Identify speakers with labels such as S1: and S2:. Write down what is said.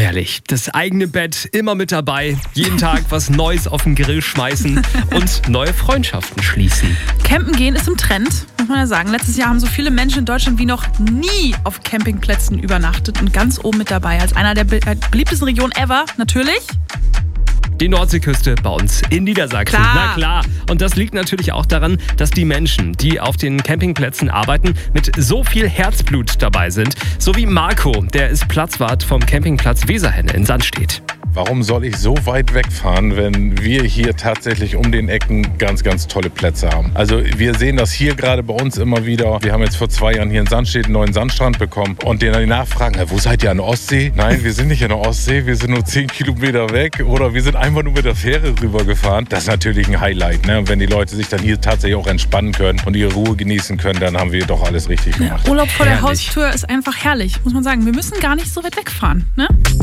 S1: Herrlich. Das eigene Bett immer mit dabei. Jeden Tag was Neues auf den Grill schmeißen und neue Freundschaften schließen.
S2: Campen gehen ist im Trend, muss man ja sagen. Letztes Jahr haben so viele Menschen in Deutschland wie noch nie auf Campingplätzen übernachtet und ganz oben mit dabei. Als einer der beliebtesten Regionen ever, natürlich.
S1: Die Nordseeküste bei uns in Niedersachsen.
S2: Klar.
S1: Na klar. Und das liegt natürlich auch daran, dass die Menschen, die auf den Campingplätzen arbeiten, mit so viel Herzblut dabei sind. So wie Marco, der ist Platzwart vom Campingplatz Weserhenne in Sandstedt.
S3: Warum soll ich so weit wegfahren, wenn wir hier tatsächlich um den Ecken ganz, ganz tolle Plätze haben? Also wir sehen das hier gerade bei uns immer wieder. Wir haben jetzt vor 2 Jahren hier in Sandstedt einen neuen Sandstrand bekommen. Und denen die nachfragen, wo seid ihr an der Ostsee? Nein, wir sind nicht an der Ostsee, wir sind nur 10 Kilometer weg. Oder wir sind einfach nur mit der Fähre rübergefahren. Das ist natürlich ein Highlight, ne? Und wenn die Leute sich dann hier tatsächlich auch entspannen können und ihre Ruhe genießen können, dann haben wir doch alles richtig gemacht.
S2: Urlaub vor der
S1: Herrlich.
S2: Haustür ist einfach herrlich, muss man sagen. Wir müssen gar nicht so weit wegfahren, ne?